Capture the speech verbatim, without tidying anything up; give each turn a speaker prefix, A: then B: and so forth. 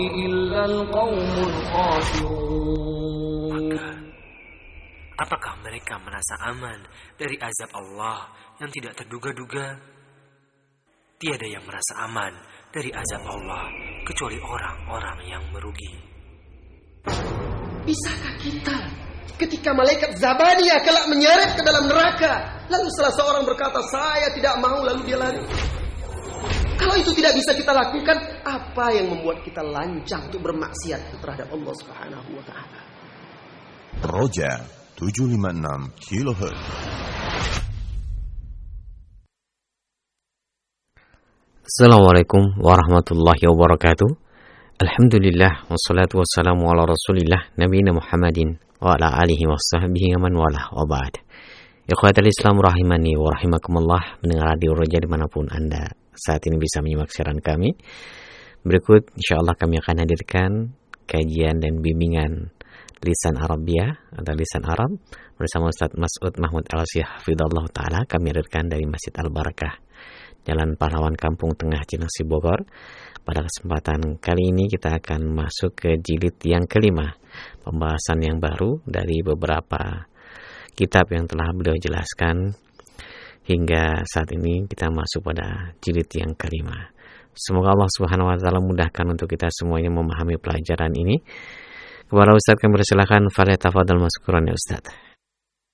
A: إلا القوم الخاسرون.
B: Apakah mereka merasa aman dari azab Allah yang tidak terduga-duga? Tiada yang merasa aman dari azab Allah kecuali orang-orang yang merugi.
C: Bisakah kita ketika malaikat Zabaniyah kelak menyeret ke dalam neraka, lalu salah seorang berkata, saya tidak mau, lalu dia lari? Kalau itu tidak bisa kita lakukan, apa yang membuat kita lancang untuk bermaksiat terhadap Allah Subhanahu wa taala?
D: Roja tujuh lima enam kilohertz.
E: Assalamualaikum warahmatullahi wabarakatuh. Alhamdulillah wassalatu wassalamu ala Rasulillah nabiyina Muhammadin wa ala alihi washabbihi man walah wa ba'd. Ikhwatal Islam rahimani wa rahimakumullah, mendengar radio Roja dimanapun Anda saat ini bisa menyimak siaran kami. Berikut insyaallah kami akan hadirkan kajian dan bimbingan lisan Arabia atau lisan Arab bersama Ustaz Mas'ud Mahmud Al-Syih hafizallahu taala. Kami hadirkan dari Masjid Al-Barakah, Jalan Pahlawan, Kampung Tengah, Cilengsi, Bogor. Pada kesempatan kali ini kita akan masuk ke jilid yang kelima, pembahasan yang baru dari beberapa kitab yang telah beliau jelaskan. Hingga saat ini kita masuk pada jilid yang kelima. Semoga Allah Subhanahu wa taala mudahkan untuk kita semuanya memahami pelajaran ini. Kepada Ustaz kami persilakan, falyatafadhal mazkuran ya Ustaz.